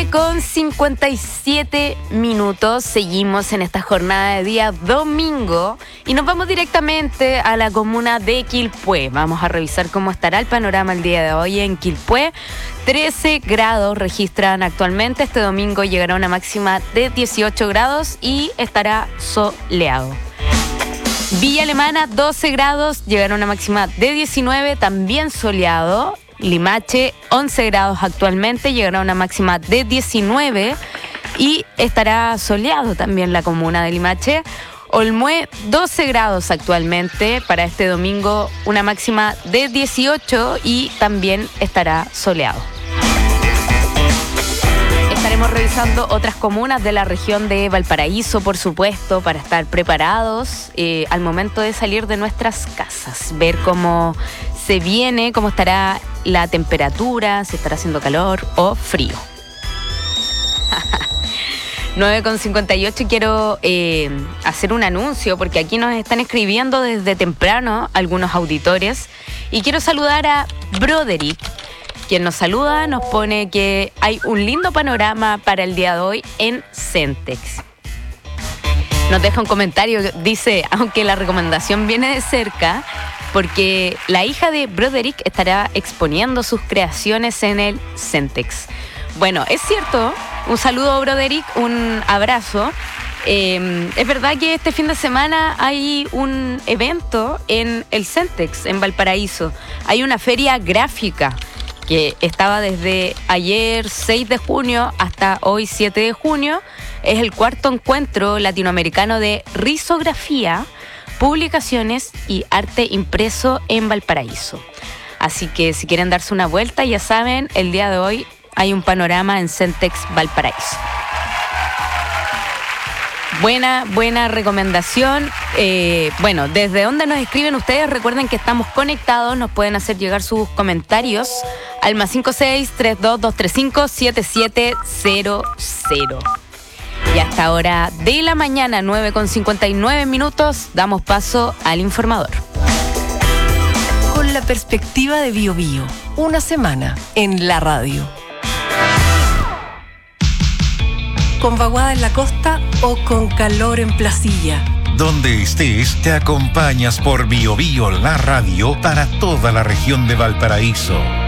9:57. Seguimos en esta jornada de día domingo y nos vamos directamente a la comuna de Quilpué. Vamos a revisar cómo estará el panorama el día de hoy en Quilpué. 13 grados registran actualmente. Este domingo llegará una máxima de 18 grados y estará soleado. Villa Alemana, 12 grados, llegará una máxima de 19, también soleado. Limache, 11 grados actualmente, llegará una máxima de 19 y estará soleado también la comuna de Limache. Olmué, 12 grados actualmente, para este domingo una máxima de 18 y también estará soleado. Estaremos revisando otras comunas de la región de Valparaíso, por supuesto, para estar preparados al momento de salir de nuestras casas, ver cómo se viene, cómo estará la temperatura, si estará haciendo calor o frío. 9:58, quiero hacer un anuncio porque aquí nos están escribiendo desde temprano algunos auditores y quiero saludar a Broderick, quien nos saluda, nos pone que hay un lindo panorama para el día de hoy en Centex. Nos deja un comentario, dice, aunque la recomendación viene de cerca, porque la hija de Broderick estará exponiendo sus creaciones en el Centex. Bueno, es cierto, un saludo Broderick, un abrazo. Es verdad que este fin de semana hay un evento en el Centex, en Valparaíso. Hay una feria gráfica que estaba desde ayer 6 de junio hasta hoy 7 de junio. Es el cuarto encuentro latinoamericano de risografía, publicaciones y arte impreso en Valparaíso. Así que si quieren darse una vuelta, ya saben, el día de hoy hay un panorama en Centex Valparaíso. Buena recomendación. Bueno, desde donde nos escriben ustedes, recuerden que estamos conectados, nos pueden hacer llegar sus comentarios al +56 32 235 7700. Y hasta ahora de la mañana, 9:59, damos paso al informador. Con la perspectiva de Bío Bío, una semana en la radio. Con vaguada en la costa o con calor en Placilla. Donde estés, te acompañas por Bío Bío, la radio, para toda la región de Valparaíso.